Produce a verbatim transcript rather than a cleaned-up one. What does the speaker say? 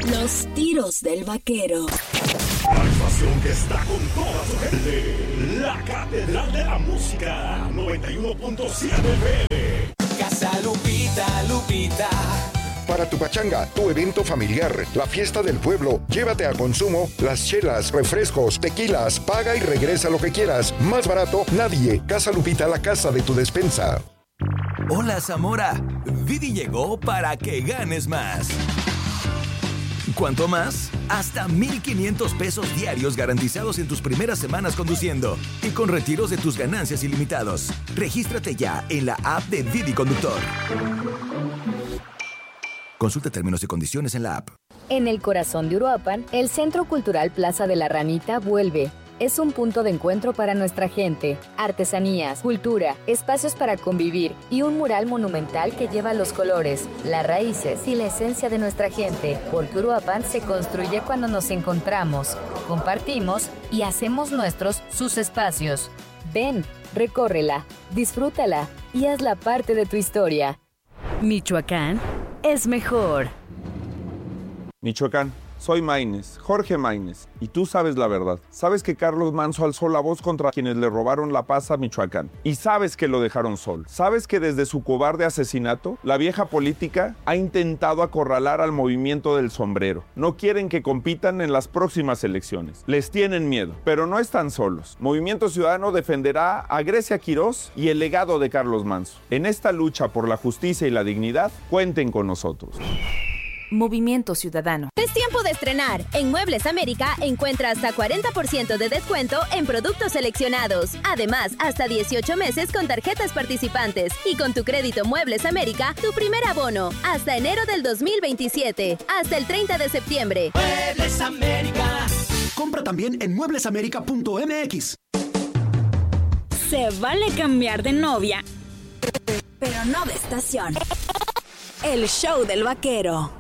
Los tiros del vaquero. La estación que está con toda su gente. La Catedral de la Música. noventa y uno punto siete F M. Casa Lupita, Lupita. Para tu pachanga, tu evento familiar, la fiesta del pueblo, llévate a consumo las chelas, refrescos, tequilas, paga y regresa lo que quieras. Más barato, nadie. Casa Lupita, la casa de tu despensa. Hola, Zamora. Didi llegó para que ganes más. ¿Cuánto más? Hasta mil quinientos pesos diarios garantizados en tus primeras semanas conduciendo y con retiros de tus ganancias ilimitados. Regístrate ya en la app de Didi Conductor. Consulta términos y condiciones en la app. En el corazón de Uruapan, el Centro Cultural Plaza de la Ranita vuelve. Es un punto de encuentro para nuestra gente. Artesanías, cultura, espacios para convivir y un mural monumental que lleva los colores, las raíces y la esencia de nuestra gente. Porque Uruapan se construye cuando nos encontramos, compartimos y hacemos nuestros sus espacios. Ven, recórrela, disfrútala y hazla parte de tu historia. Michoacán es mejor. Michoacán, soy Maínez, Jorge Maínez, y tú sabes la verdad. Sabes que Carlos Manzo alzó la voz contra quienes le robaron la paz a Michoacán. Y sabes que lo dejaron solo. Sabes que desde su cobarde asesinato, la vieja política ha intentado acorralar al movimiento del sombrero. No quieren que compitan en las próximas elecciones. Les tienen miedo, pero no están solos. Movimiento Ciudadano defenderá a Grecia Quirós y el legado de Carlos Manzo. En esta lucha por la justicia y la dignidad, cuenten con nosotros. Movimiento Ciudadano. Es tiempo de estrenar. En Muebles América encuentra hasta cuarenta por ciento de descuento en productos seleccionados. Además, hasta dieciocho meses con tarjetas participantes. Y con tu crédito Muebles América, tu primer abono. Hasta enero del dos mil veintisiete. Hasta el treinta de septiembre. Muebles América. Compra también en muebles américa punto m x. Se vale cambiar de novia, pero no de estación. El show del vaquero.